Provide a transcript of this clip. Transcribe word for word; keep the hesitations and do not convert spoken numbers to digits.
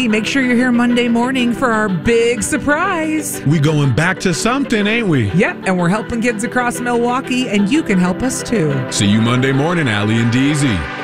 D. Make sure you're here Monday morning for our big surprise. We going back to something, ain't we? Yep, and we're helping kids across Milwaukee, and you can help us too. See you Monday morning, Allie and D Z.